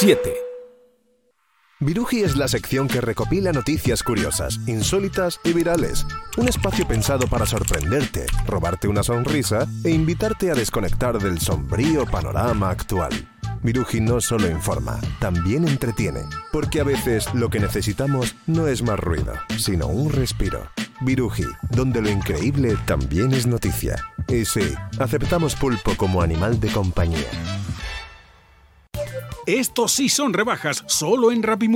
7. Viruji es la sección que recopila noticias curiosas, insólitas y virales. Un espacio pensado para sorprenderte, robarte una sonrisa e invitarte a desconectar del sombrío panorama actual. Viruji no solo informa, también entretiene, porque a veces lo que necesitamos no es más ruido, sino un respiro. Viruji, donde lo increíble también es noticia. Y sí, aceptamos pulpo como animal de compañía. Estos sí son rebajas, solo en Rappi.